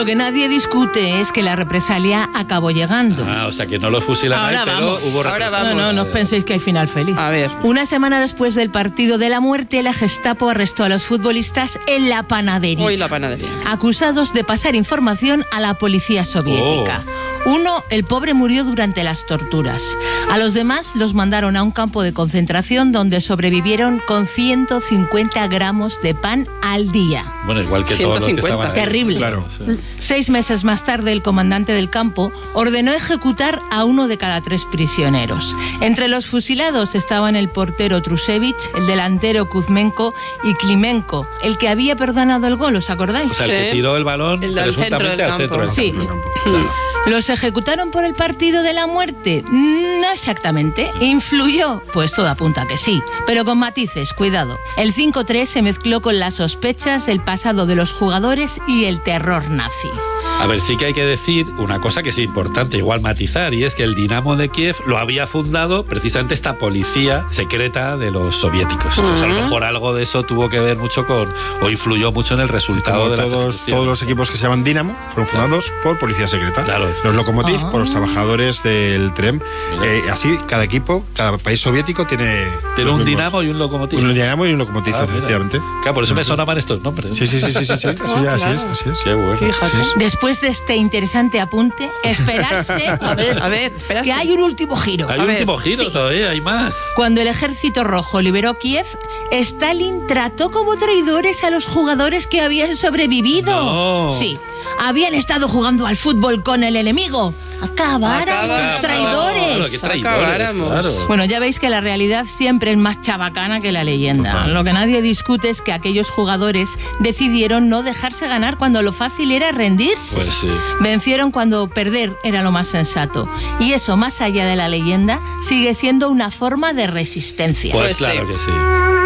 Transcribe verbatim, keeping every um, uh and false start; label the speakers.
Speaker 1: Lo que nadie discute es que la represalia acabó llegando.
Speaker 2: Ah, o sea que no los fusilan ahí, pero
Speaker 1: vamos.
Speaker 2: hubo
Speaker 1: Ahora
Speaker 2: represalia.
Speaker 1: vamos. No, no, no os penséis que hay final feliz.
Speaker 3: A ver.
Speaker 1: Una semana después del partido de la muerte, la Gestapo arrestó a los futbolistas en la panadería.
Speaker 3: Hoy la panadería.
Speaker 1: Acusados de pasar información a la policía soviética.
Speaker 2: Oh.
Speaker 1: Uno, el pobre, murió durante las torturas. A los demás los mandaron a un campo de concentración donde sobrevivieron con ciento cincuenta gramos de pan al día.
Speaker 2: Bueno, igual que todos los que estaban ahí.
Speaker 1: Terrible.
Speaker 2: Claro. Sí.
Speaker 1: Seis meses más tarde, el comandante del campo ordenó ejecutar a uno de cada tres prisioneros. Entre los fusilados estaban el portero Trusevich, el delantero Kuzmenko y Klimenko, el que había perdonado el gol, ¿os acordáis?
Speaker 2: O sea, el que tiró el balón
Speaker 3: el del centro del
Speaker 2: al
Speaker 3: campo.
Speaker 2: centro del
Speaker 1: Sí.
Speaker 2: campo. Claro.
Speaker 1: ¿Los ejecutaron por el partido de la muerte? No exactamente. ¿Influyó? Pues todo apunta a que sí, pero con matices, cuidado. El cinco tres se mezcló con las sospechas, el pasado de los jugadores y el terror nazi.
Speaker 2: A ver, sí que hay que decir una cosa que es importante, igual matizar, y es que el Dinamo de Kiev lo había fundado precisamente esta policía secreta de los soviéticos.
Speaker 4: Uh-huh.
Speaker 2: Entonces, a lo mejor algo de eso tuvo que ver mucho con, o influyó mucho en el resultado
Speaker 4: Como
Speaker 2: de las
Speaker 4: todos,
Speaker 2: ejecuciones.
Speaker 4: todos los equipos que se llaman Dinamo fueron fundados por policía secreta.
Speaker 2: Claro.
Speaker 4: Los Lokomotiv
Speaker 1: Ah.
Speaker 4: por los trabajadores del tren. Eh, así, cada equipo, cada país soviético tiene...
Speaker 2: Tiene
Speaker 4: los
Speaker 2: un
Speaker 4: mismos.
Speaker 2: Dinamo y un Lokomotiv.
Speaker 4: Un Dinamo y un Lokomotiv,
Speaker 2: Ah, mira.
Speaker 4: efectivamente.
Speaker 2: Claro, por eso me sonaban estos nombres.
Speaker 4: Sí, sí, sí, sí, sí, sí, sí, sí, así es, así es.
Speaker 2: Qué bueno.
Speaker 3: Fíjate.
Speaker 4: Sí.
Speaker 1: Después de este interesante apunte, esperarse
Speaker 3: A ver, a ver, espera.
Speaker 1: que hay un último giro.
Speaker 2: Hay
Speaker 3: A
Speaker 2: un
Speaker 3: ver,
Speaker 2: último giro
Speaker 1: sí.
Speaker 2: todavía, hay más.
Speaker 1: Cuando el ejército rojo liberó Kiev, Stalin trató como traidores a los jugadores que habían sobrevivido.
Speaker 2: No.
Speaker 1: Sí, habían estado jugando al fútbol con el enemigo. Acabaron
Speaker 3: Acabáramos.
Speaker 1: los traidores.
Speaker 2: Claro, qué traidores,
Speaker 3: Acabáramos.
Speaker 2: claro.
Speaker 1: Bueno, ya veis que la realidad siempre es más chabacana que la leyenda.
Speaker 4: Total.
Speaker 1: Lo que nadie discute es que aquellos jugadores decidieron no dejarse ganar cuando lo fácil era rendirse.
Speaker 2: Pues sí.
Speaker 1: Vencieron cuando perder era lo más sensato. Y eso, más allá de la leyenda, sigue siendo una forma de resistencia.
Speaker 2: Pues,
Speaker 3: Pues
Speaker 2: claro
Speaker 3: sí.
Speaker 2: que sí.